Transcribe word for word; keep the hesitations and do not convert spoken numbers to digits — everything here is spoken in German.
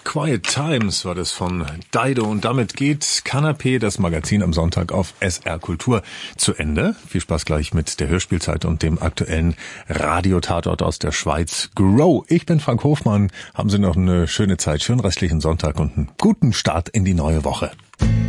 Quiet Times war das von Dido und damit geht Kanapé, das Magazin am Sonntag auf S R Kultur, zu Ende. Viel Spaß gleich mit der Hörspielzeit und dem aktuellen Radiotatort aus der Schweiz, Grow. Ich bin Frank Hofmann. Haben Sie noch eine schöne Zeit, schönen restlichen Sonntag und einen guten Start in die neue Woche.